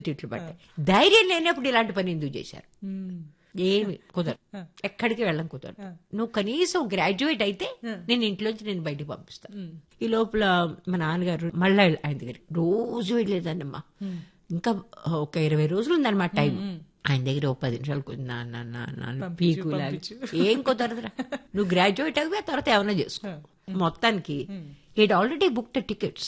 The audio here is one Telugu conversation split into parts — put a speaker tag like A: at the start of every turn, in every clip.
A: తిట్లు పట్టాయి. ధైర్యం లేనప్పుడు ఇలాంటి పని ఎందుకు చేశారు? ఏమి కుదరదు, ఎక్కడికి వెళ్ళం కుదరదు. నువ్వు కనీసం గ్రాడ్యుయేట్ అయితే నేను ఇంట్లోంచి నేను బయటకు పంపిస్తాను. ఈ లోపల మా నాన్నగారు మళ్ళా ఆయన దగ్గర రోజు వెళ్ళేదాన్నమ్మా. ఇంకా ఒక 20 రోజులు ఉందన్నమాట టైం. ఆయన దగ్గర ఒక 10 నిమిషాలు పీకులాగా ఏం కుదరదురా, నువ్వు గ్రాడ్యుయేట్ అవి తర్వాత ఏమైనా చేసుకో. మొత్తానికి heed already book the tickets.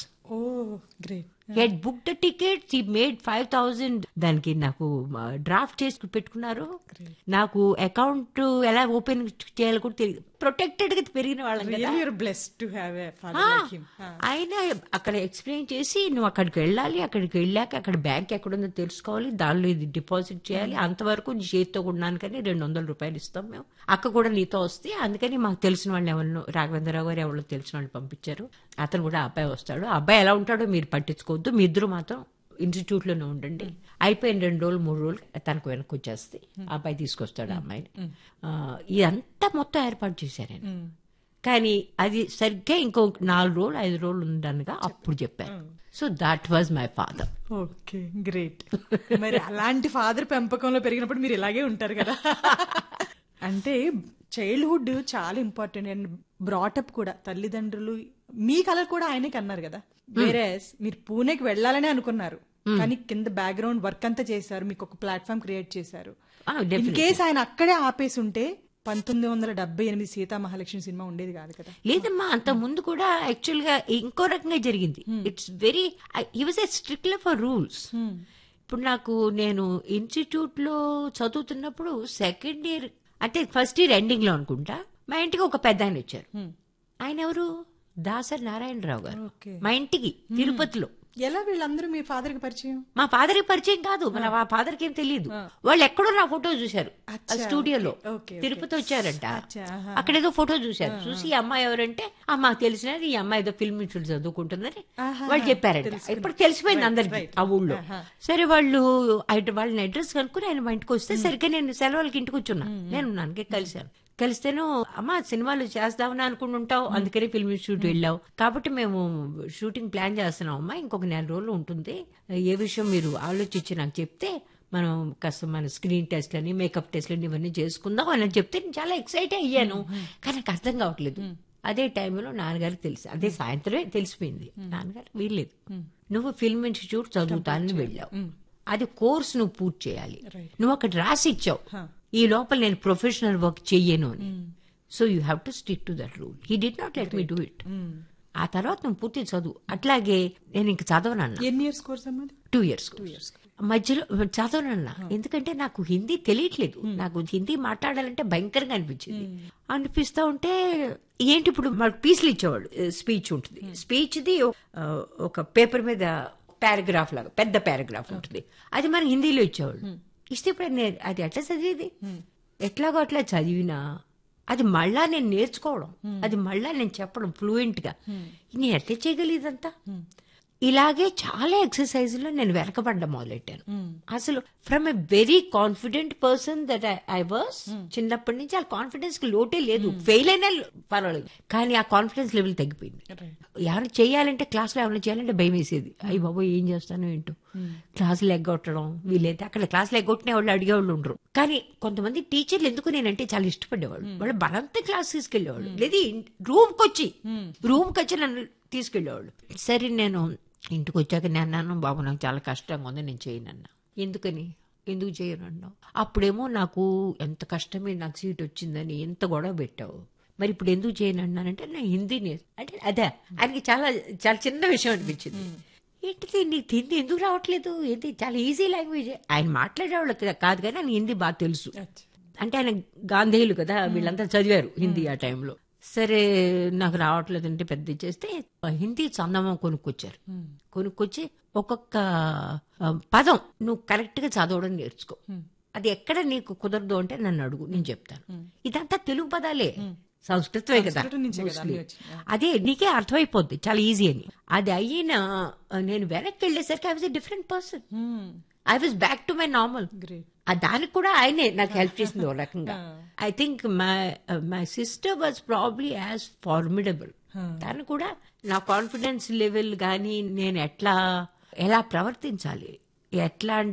A: He had booked the tickets, he made 5,000. దానికి నాకు డ్రాఫ్ట్ చేసి పెట్టుకున్నారు. నాకు అకౌంట్ ఎలా ఓపెన్ చేయాలో కూడా తెలియదు. ప్రొటెక్టెడ్ గా పెరిగిన వాళ్ళం కదా. ఆయన అక్కడ ఎక్స్ప్లెయిన్ చేసి నువ్వు అక్కడికి వెళ్ళాలి, అక్కడికి వెళ్ళాక అక్కడ బ్యాంక్ ఎక్కడుందో తెలుసుకోవాలి, దానిలో ఇది డిపాజిట్ చేయాలి, అంతవరకు నీ చేతితో కొన్నానికని $200 ఇస్తాం మేము, అక్క కూడా నీతో వస్తే. అందుకని మాకు తెలిసిన వాళ్ళు ఎవరినో రాఘవేంద్రరావు గారు ఎవరో తెలిసిన వాళ్ళు పంపించారు. అతను కూడా అబ్బాయి వస్తాడు, అబ్బాయి ఎలా ఉంటాడో మీరు పట్టించుకోవద్దు, మీ ఇద్దరు మాత్రం ఇన్స్టిట్యూట్ లోనే ఉండండి. అయిపోయిన 2 రోజులు 3 రోజులు తనకు వెనక్కి వచ్చేస్తే అబ్బాయి తీసుకొస్తాడు ఆ అమ్మాయిని. ఇదంతా మొత్తం ఏర్పాటు చేశాను నేను. కానీ అది సరిగ్గా ఇంకో 4 రోజులు 5 రోజులు ఉండనుగా అప్పుడు చెప్పాను. So that was my father.
B: Okay, great. మరి అలాంటి ఫాదర్ పెంపకంలో పెరిగినప్పుడు మీరు ఇలాగే ఉంటారు కదా. అంటే చైల్డ్హుడ్ చాలా ఇంపార్టెంట్ అండ్ బ్రాటప్ కూడా. తల్లిదండ్రులు మీ కలర్ కూడా ఆయనే కన్నారు కదా. వేరే మీరు పూణేకి వెళ్ళాలనే అనుకున్నారు, కానీ కింద బ్యాక్గ్రౌండ్ వర్క్ అంతా చేశారు, మీకు ఒక ప్లాట్ఫామ్ క్రియేట్ చేశారు. ఇన్ కేస్ ఆయన అక్కడే ఆపేసి ఉంటే 1978 సీతా మహాలక్ష్మి సినిమా ఉండేది కాదు కదా.
A: లేదమ్మా, అంత ముందు కూడా యాక్చువల్ గా ఇంకో రకంగా జరిగింది. It's very he was a స్ట్రిక్ట్లర్ for rules. ఇప్పుడు నేను ఇన్స్టిట్యూట్ లో చదువుతున్నప్పుడు సెకండ్ ఇయర్ అంటే ఫస్ట్ ఇయర్ ఎండింగ్ లో అనుకుంటా, మా ఇంటికి ఒక పెద్ద ఆయన వచ్చారు. ఆయన ఎవరు? దాసరి నారాయణరావు గారు. మా ఇంటికి తిరుపతిలో.
B: ఎలా వీళ్ళందరూ మీ ఫాదర్ కి పరిచయం?
A: మా ఫాదర్ కి పరిచయం కాదు, మన మా ఫాదర్ కి ఏం తెలియదు. వాళ్ళు ఎక్కడో నా ఫోటో చూశారు స్టూడియోలో, తిరుపతి వచ్చారంట. అక్కడేదో ఫోటో చూశారు, చూసి ఈ అమ్మాయి ఎవరంటే మాకు తెలిసినది, ఈ అమ్మాయి ఏదో ఫిల్మ్ ఇన్స్టిట్యూట్ చదువుకుంటుందని వాళ్ళు చెప్పారంట. ఇప్పుడు తెలిసిపోయింది అందరికి ఆ ఊళ్ళో. సరే వాళ్ళని అడ్రస్ కనుక్కుని ఆయన మా ఇంటికి వస్తే సరిగ్గా నేను సెలవులకి ఇంటికి వచ్చున్నా. నేను నాన్నకి కలిస్తేను, అమ్మా సినిమాలు చేద్దామని అనుకుంటుంటావు, అందుకని ఫిల్మ్ ఇన్స్టిట్యూట్ వెళ్ళావు, కాబట్టి మేము షూటింగ్ ప్లాన్ చేస్తున్నాం అమ్మా, ఇంకొక 4 రోజులు ఉంటుంది, ఏ విషయం మీరు ఆలోచించి నాకు చెప్తే మనం కాస్త మన స్క్రీన్ టెస్ట్ అని మేకప్ టెస్ట్లని ఇవన్నీ చేసుకుందాం అని చెప్తే నేను చాలా ఎక్సైట్ అయ్యాను. కానీ నాకు అర్థం కావట్లేదు. అదే టైంలో నాన్నగారికి తెలిసి, అదే సాయంత్రమే తెలిసిపోయింది, నాన్నగారు వీల్లేదు, నువ్వు ఫిల్మ్ ఇన్స్టిట్యూట్ చదువుతానని వెళ్ళావు, అది కోర్స్ నువ్వు పూర్తి చేయాలి, నువ్వు అక్కడ రాసి ఇచ్చావు, ఈ లోపల నేను ప్రొఫెషనల్ వర్క్ చెయ్యను అని. So you have to stick to that rule. He did not let me do it. ఆ తర్వాత నువ్వు పూర్తి చదువు. అట్లాగే నేను ఇంక చదవనన్నా.
B: ఎన్ని ఇయర్స్ కోర్స్ అన్నది?
A: 2 years. మధ్యలో చదవనన్నా, ఎందుకంటే నాకు హిందీ తెలియట్లేదు. నాకు హిందీ మాట్లాడాలంటే భయంకరంగా అనిపిస్తా ఉంటే ఏంటి ఇప్పుడు మాకు పీసులు ఇచ్చేవాడు, స్పీచ్ ఉంటుంది, స్పీచ్ది ఒక పేపర్ మీద పారాగ్రాఫ్ లాగా పెద్ద పారాగ్రాఫ్ ఉంటుంది, అది మన హిందీలో ఇచ్చేవాడు. ఇస్తే ఇప్పుడు అది ఎట్లా చదివేది? ఎట్లాగో అట్లా చదివినా అది మళ్ళా నేను నేర్చుకోవడం, అది మళ్ళా నేను చెప్పడం ఫ్లూయెంట్ గా, నేను ఎట్లా చేయగలిగేదంతా. ఇలాగే చాలా ఎక్సర్సైజ్ లో నేను వెనకబడ్డ మొదలెట్టాను. అసలు from a very confident person that I was, చిన్నప్పటి నుంచి ఆ కాన్ఫిడెన్స్ కి లోటే లేదు, ఫెయిల్ అయినా పర్వాలేదు, కానీ ఆ కాన్ఫిడెన్స్ లెవెల్ తగ్గిపోయింది. ఏమైనా చేయాలంటే క్లాస్ లో ఏమైనా చేయాలంటే భయం వేసేది. అయ్యి బాబోయ్ ఏం చేస్తాను ఏంటో, క్లాసులు ఎగ్గొట్టడం, వీలైతే అక్కడ క్లాసులు ఎగ్గొట్టిన వాళ్ళు అడిగేవాళ్ళు ఉండరు. కానీ కొంతమంది టీచర్లు ఎందుకు నేనంటే చాలా ఇష్టపడేవాళ్ళు, వాళ్ళు బలంతా క్లాస్ తీసుకెళ్లేవాళ్ళు, లేదు రూమ్కి వచ్చి నన్ను తీసుకెళ్లేవాళ్ళు. సరే నేను ఇంటికి వచ్చాక నేను అన్నాను, బాబు నాకు చాలా కష్టంగా ఉంది, నేను చేయనన్నా. ఎందుకు చేయను అన్నావు? అప్పుడేమో నాకు ఎంత కష్టమే నాకు సీట్ వచ్చిందని ఎంత గొడవ పెట్టావు, మరి ఇప్పుడు ఎందుకు చేయను అన్నానంటే నేను హిందీ అంటే అదే ఆయనకి చాలా చాలా చిన్న విషయం అనిపించింది. ఏంటిది నీకు హిందీ ఎందుకు రావట్లేదు, ఏంటి చాలా ఈజీ లాంగ్వేజ్. ఆయన మాట్లాడేవాళ్ళు కాదు కానీ ఆయన హిందీ బాగా తెలుసు. అంటే ఆయన గాంధీయులు కదా, వీళ్ళంతా చదివారు హిందీ ఆ టైంలో. సరే నాకు రావట్లేదు అంటే పెద్ద చేస్తే హిందీ చందమం కొనుక్కొచ్చి ఒక్కొక్క పదం నువ్వు కరెక్ట్ గా చదవడం నేర్చుకో, అది ఎక్కడ నీకు కుదరదు అంటే నన్ను అడుగు, నేను చెప్తాను. ఇదంతా తెలుగు పదాలే, సంస్కృతమే కదా, అదే నీకే అర్థమైపోద్ది చాలా ఈజీ అని. అది అయినా నేను వెనక్కి వెళ్ళేసరికి I was a different person, I was back to my normal. దానికి కూడా ఆయనే నాకు హెల్ప్ చేసింది ఒక రకంగా. I think my sister was probably as formidable. తను కూడా నా కాన్ఫిడెన్స్ లెవెల్ గానీ నేను ఎలా ప్రవర్తించాలి, ఎట్లా